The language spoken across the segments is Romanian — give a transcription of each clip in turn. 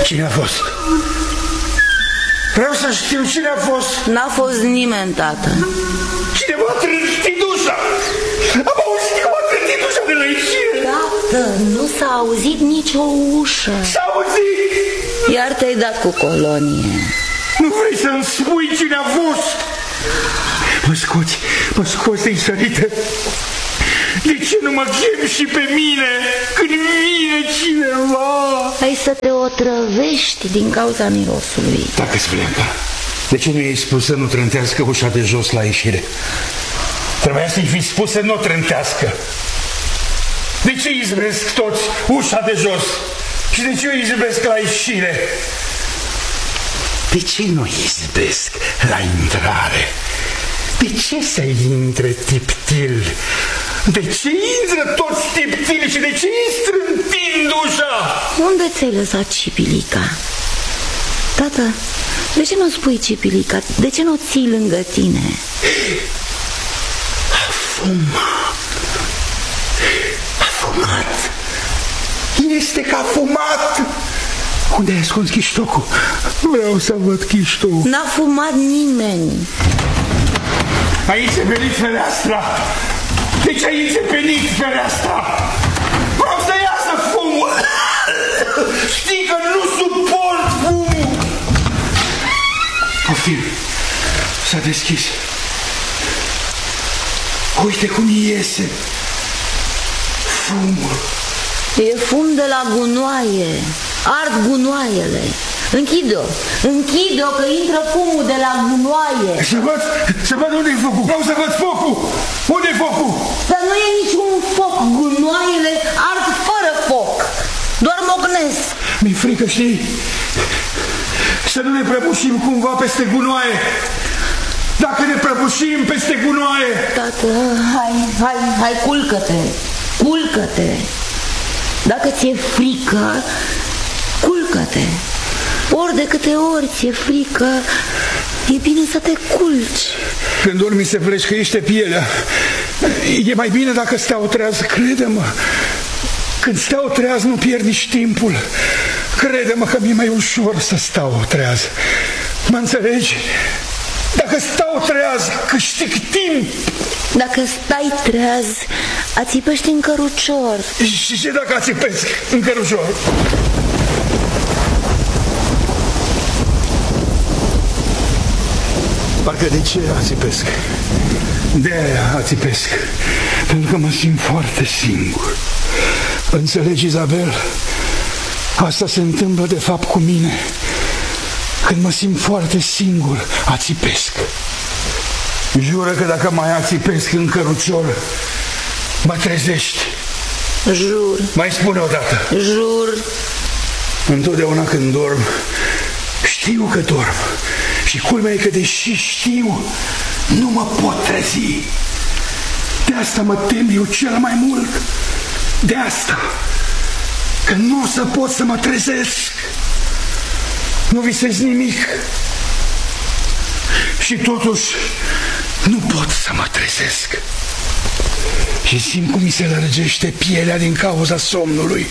Cine a fost? Vreau să știu cine a fost. N-a fost nimeni, tată. Cineva a trântit ușa. Am auzit că m-a trântit ușa de la ieșire. Tată, nu s-a auzit nicio ușă. S-a auzit. Iar te-ai dat cu colonie. Nu vrei să-mi spui cine a fost? Mă scoți din sărită. De ce nu mă chem și pe mine când vine cineva? Ai să te otrăvești din cauza mirosului. Dacă Sflenca, de ce nu i-ai spus să nu trântească ușa de jos la ieșire? Trebuia să-i fi spus să nu trântească. De ce izbesc toți ușa de jos? Și de ce o izbesc la ieșire? De ce nu izbesc la intrare? De ce să intre tiptil? De ce intră toți tiptili și de ce îi strântind ușa? Unde ți-ai lăsat Cipilica? Tată, de ce nu spui Cipilica? De ce nu ții lângă tine? A fumat. Este că a fumat. Unde ai ascuns chiștocul? Vreau să văd chiștocul. N-a fumat nimeni. Ai înțepenit fereastra. De ce ai înțepenit fereastra? Vreau să iasă fumul. Știi că nu suport fumul. Poftim. S-a deschis. Uite cum iese fumul. E fum de la gunoaie. Ard gunoaiele. Închide-o, închide-o că intră fumul de la gunoaie. Să văd unde-i focul. Vreau să văd focul. Unde-i focul? Dar nu e niciun foc. Gunoaiele ard fără foc. Doar mocnesc. Mi-e frică, știi? Să nu ne prăbușim cumva peste gunoaie. Dacă ne prăbușim peste gunoaie. Tată, hai, culcă-te. Culcă-te. Dacă ți-e frică, culcă-te. Ori de câte ori ți-e frică, e bine să te culci. Când dormi se frășcăiește pielea. E mai bine dacă stau treaz, crede-mă. Când stau treaz nu pierd nici timpul. Crede-mă că mi-e mai ușor să stau treaz. Mă înțelegi? Dacă stau treaz, câștig timp. Dacă stai treaz, ațipești în cărucior. Și ce dacă ațipesc în cărucior? Parcă de ce ațipesc? De-aia ațipesc. Pentru că mă simt foarte singur. Înțelegi, Izabel? Asta se întâmplă de fapt cu mine. Când mă simt foarte singur, ațipesc. Jură că dacă mai ațipesc în cărucior, mă trezești. Jur. Mai spune odată. Jur. Întotdeauna când dorm, știu că dorm. Și culmea e că deși știu, nu mă pot trezi. De asta mă tem eu cel mai mult. De asta. Că nu o să pot să mă trezesc. Nu visez nimic. Și totuși nu pot să mă trezesc. Și simt cum mi se lărgește pielea din cauza somnului.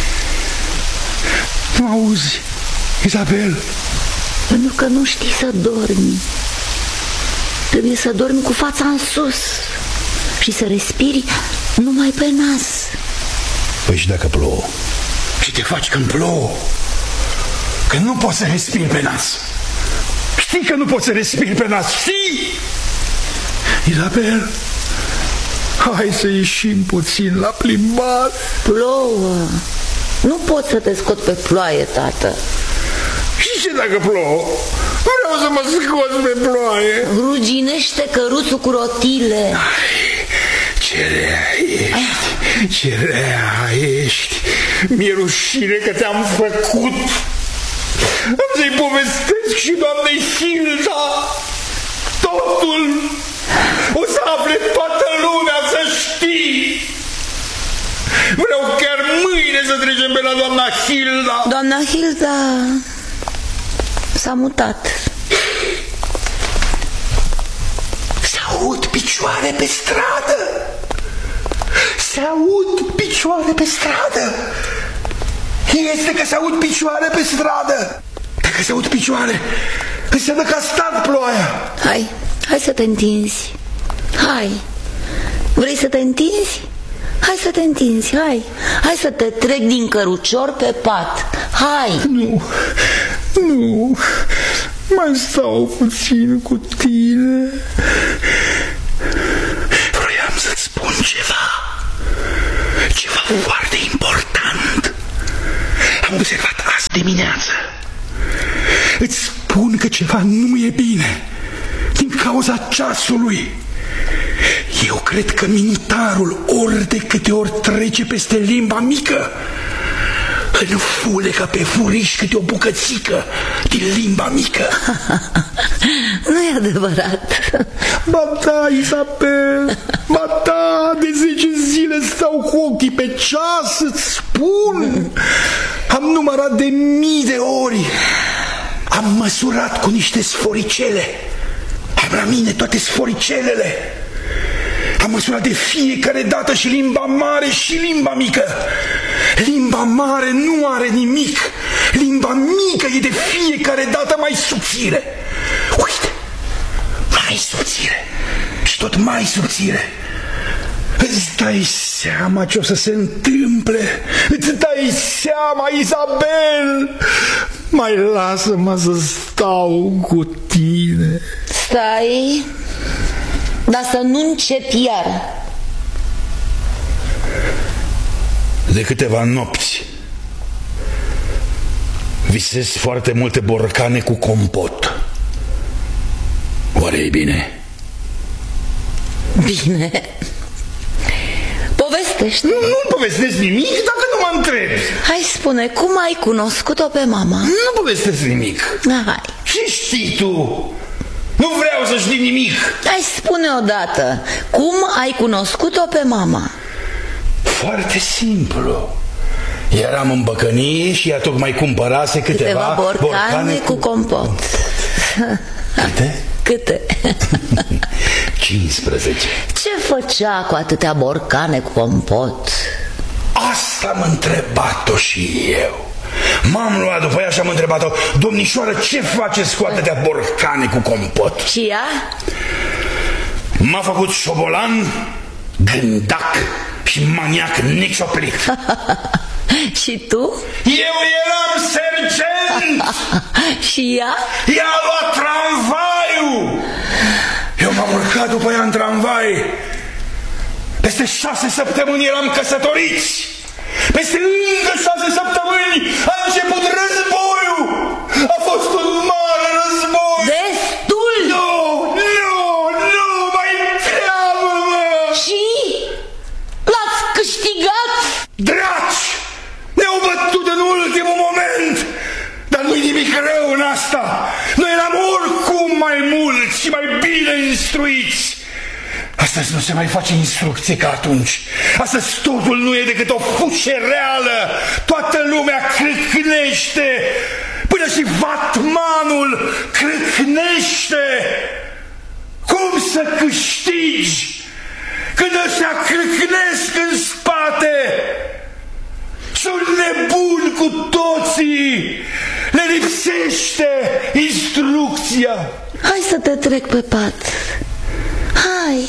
Nu auzi, Izabel? Pentru că nu știi să dormi. Trebuie să dormi cu fața în sus și să respiri numai pe nas. Păi și dacă plouă? Și te faci când plouă? Că nu poți să respiri pe nas. Știi că nu poți să respiri pe nas, știi? Izabel, hai să ieșim puțin la plimbare. Plouă. Nu pot să te scot pe ploaie, tată. Și ce dacă plouă? Vreau să mă scot pe ploaie. Ruginește căruțul cu rotile. Ai, ce rea ești, ce rea ești. Mi-e rușine că te-am făcut. Am să-i povestesc și doamnei Hilda totul. O să afle toată lumea, să știi. Vreau chiar mâine să trecem pe la doamna Hilda. Doamna Hilda s-a mutat. S-aud picioare pe stradă. Se aud picioare pe stradă. Este că se aud picioare pe stradă. Dacă se aud picioare, înseamnă că a stat ploaia. Hai să te întinzi. Hai. Vrei să te întinzi? Hai să te întinzi, hai să te trec din cărucior pe pat. Hai. Nu, mai stau puțin cu tine. Vroiam să-ți spun ceva foarte important. Am observat azi dimineață. Îți spun că ceva nu e bine din cauza ceasului. Eu cred că minutarul ori de câte ori trece peste limba mică, înfulecă pe furiș câte o bucățică din limba mică. Nu e adevărat. Ba da, Isabel, ba da, de 10 zile stau cu ochii pe ceas, îți spun. Am numărat de mii de ori. Am măsurat cu niște sforicele. Am la mine toate sforicelele. Am măsurat de fiecare dată și limba mare și limba mică. Limba mare nu are nimic. Limba mică e de fiecare dată mai subțire. Uite, mai subțire și tot mai subțire. Îți dai seama ce o să se întâmple? Îți dai seama, Isabel? Mai lasă-mă să stau cu tine. Stai, dar să nu începi iar. De câteva nopți visez foarte multe borcane cu compot. Oare e bine? Bine. Povestește. Nu povestesc nimic dacă nu mă întrebi. Hai, spune, cum ai cunoscut-o pe mama? Nu povestesc nimic. Hai. Și știi tu. Nu vreau să știi nimic. Hai, spune odată, cum ai cunoscut-o pe mama? Foarte simplu. Eram în băcănie și ea tocmai cumpărase câteva borcane cu compot. Câte? Câte? 15. Ce făcea cu atâtea borcane cu compot? Asta am întrebat-o și eu. M-am luat după ea și am întrebat-o: domnișoară, ce faceți cu atâtea borcane cu compot? Și ea? M-a făcut șobolan, gândac și maniac necioplit. Și tu? Eu eram sergent. Și ea? Ea a luat tramvaiul. Eu m-am urcat după ea în tramvai. Peste 6 săptămâni eram căsătoriți. Peste încă 6 săptămâni a început războiul. A fost un mare război. Destul! Nu, mai întreabă-mă. Și? L-ați câștigat? Draci! Ne-au bătut în ultimul moment. Dar nu-i nimic rău în asta. Noi eram oricum mai mulți și mai bine instruiți. Astăzi nu se mai face instrucție ca atunci. Astăzi totul nu e decât o fușereală. Toată lumea crâcnește. Până și vatmanul crâcnește. Cum să câștigi când ăștia crâcnesc în spate? Sunt nebuni cu toții. Le lipsește instrucția. Hai să te trec pe pat. Hai.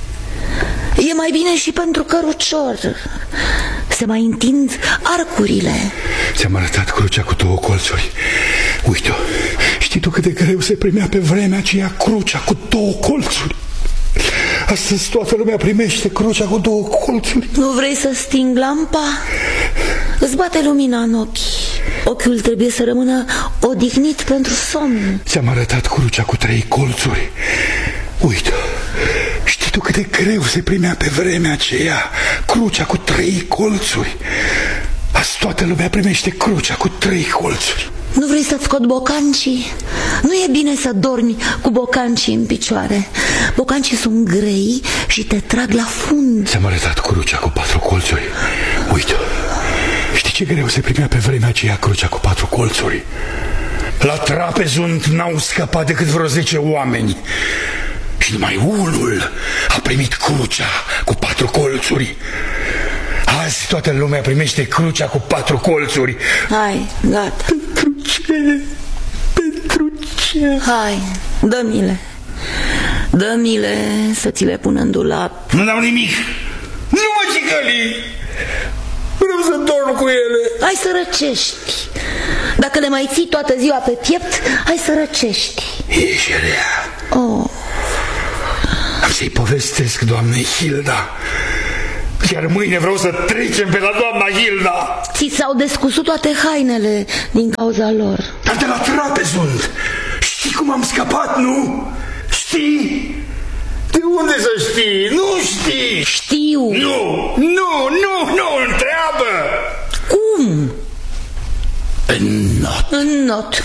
E mai bine și pentru cărucior. Se mai întind arcurile. Ți-am arătat crucea cu 2 colțuri. Uite-o. Știi tu cât de greu se primea pe vremea aceea crucea cu 2 colțuri? Astăzi toată lumea primește crucea cu 2 colțuri. Nu vrei să sting lampa? Îți bate lumina în ochi. Ochiul trebuie să rămână odihnit pentru somn. Ți-am arătat crucea cu 3 colțuri. Uite, știi tu cât de greu se primea pe vremea aceea crucea cu 3 colțuri? Azi toată lumea primește crucea cu 3 colțuri. Nu vrei să-ți scot bocancii? Nu e bine să dormi cu bocancii în picioare. Bocancii sunt grei și te trag la fund. Ți-am arătat crucea cu 4 colțuri. Uite, știi ce greu se primea pe vremea aceea crucea cu 4 colțuri? La Trapezunt n-au scăpat decât vreo 10 oameni. Și numai unul a primit crucea cu 4 colțuri. azi toată lumea primește crucea cu 4 colțuri. Hai, gata. Pentru ce? Pentru ce? Hai, dă-mi-le. Dă-mi-le să ți le pun în dulap. Nu dau nimic. Nu mă cicăli. Vreau să dorm cu ele. Hai să răcești. Dacă le mai ții toată ziua pe piept, hai să răcești. Ești rea. Oh. Am să-i povestesc doamnei Hilda. Chiar mâine vreau să trecem pe la doamna Hilda. Ți s-au descusut toate hainele din cauza lor. Dar de la trape sunt. Știi cum am scăpat, nu? Știi? De unde să știi? Nu știi. Știu. Nu, întreabă. Cum? În not. În not.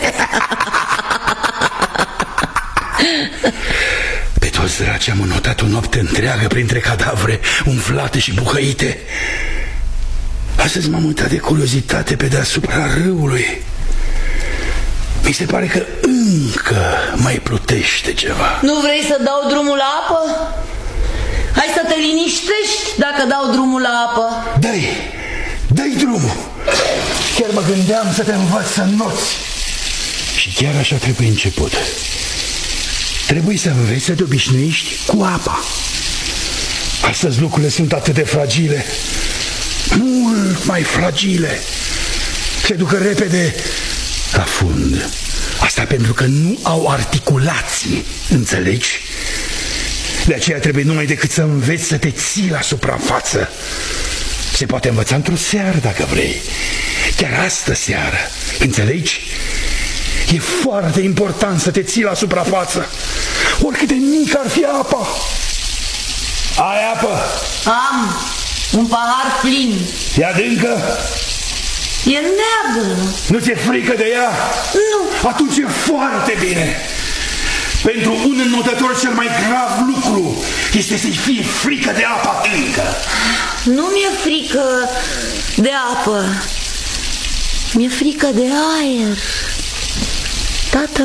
Pe toți draci am înotat o noapte întreagă printre cadavre umflate și buhăite. Astăzi m-am uitat de curiozitate pe deasupra râului. Mi se pare că încă mai plutește ceva. Nu vrei să dau drumul la apă? Hai să te liniștești dacă dau drumul la apă. Dă-i drumul. Chiar mă gândeam să te învăț să înnoți. Și chiar așa trebuie început. Trebuie să înveți să te obișnuiești cu apa. Astăzi lucrurile sunt atât de fragile. Mult mai fragile. Se ducă repede la fund. Asta pentru că nu au articulații, înțelegi? De aceea trebuie numai decât să înveți să te ții la suprafață. Se poate învăța într-o seară dacă vrei. Chiar astă seară, înțelegi? E foarte important să te ții la suprafață. Oricât de mică ar fi apa. Ai apă? Am un pahar plin. E adâncă? E neagră. Nu ți-e frică de ea? Nu. Atunci e foarte bine. Pentru un înnotător cel mai grav lucru este să-i fie frică de apă adâncă. Nu mi-e frică de apă. Mi-e frică de aer. Tată,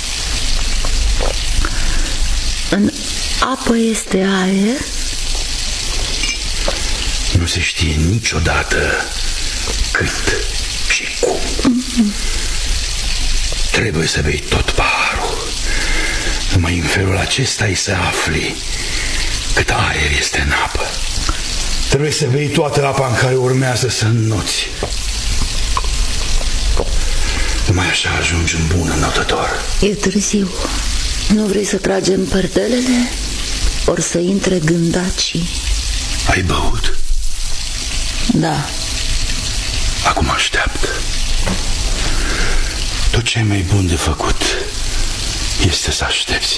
în apă este aer? Nu se știe niciodată când și cum. Trebuie să bei tot paharul. Numai în felul acesta ai să afli cât aer este în apă. Trebuie să bei toată apa în care urmează să înnoți. Numai așa ajungi un bun înnotător. E târziu. Nu vrei să tragem perdelele? Ori să intre gândacii? Ai băut? Da. Acum așteaptă. Tot ce e mai bun de făcut este să aștepți.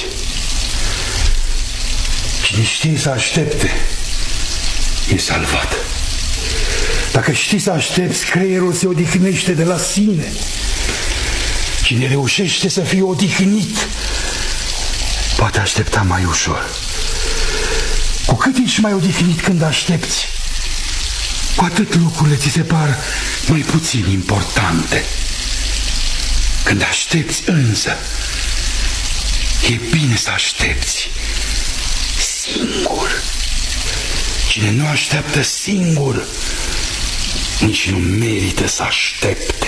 Cine știe să aștepte e salvat. Dacă știi să aștepți, creierul se odihnește de la sine. Cine reușește să fie odihnit poate aștepta mai ușor. Cu cât ești mai odihnit când aștepți, cu atât lucrurile ți se par mai puțin importante. Când aștepți însă, e bine să aștepți singur. Cine nu așteaptă singur, nici nu merită să aștepte.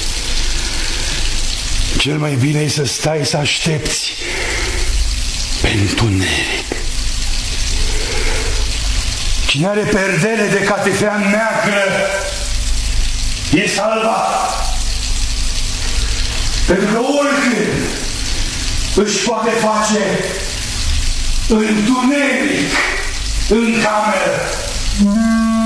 Cel mai bine e să stai să aștepți pe întuneric. Cine are perdele de catifea neagră e salvat. Pentru că oricând își poate face întuneric în cameră.